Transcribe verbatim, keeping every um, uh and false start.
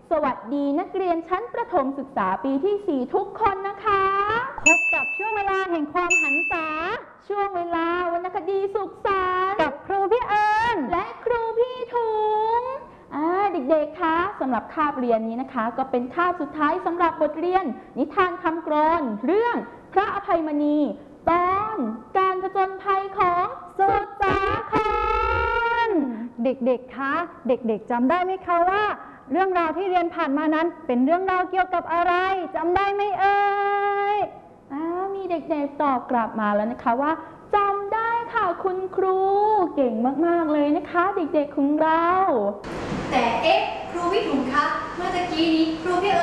สวัสดีนักเรียนชั้นประถมศึกษาปีที่สี่ทุกคนนะคะพบกับช่วงเวลาแห่งความหันษาช่วงเวลาวรรณคดีสุขสันต์กับครูพี่เอิญและครูพี่ถุงอ่าเด็กๆคะสำหรับคาบเรียนนี้นะคะก็เป็นคาบสุดท้ายสำหรับบทเรียนนิทานคำกลอนเรื่องพระอภัยมณีตอนการผจญภัยของสุดสาครเด็กๆคะเด็กๆจำได้ไหมคะว่าเรื่องราวที่เรียนผ่านมานั้นเป็นเรื่องราวเกี่ยวกับอะไรจำได้ไหมเอ่ยอ่ามีเด็กๆตอบกลับมาแล้วนะคะว่าจำได้ค่ะคุณครูเก่งมากๆเลยนะคะเด็กๆของเราแต่เอ๊ะครูพี่ถุงคะเมื่อตะกี้นี้ครูพี่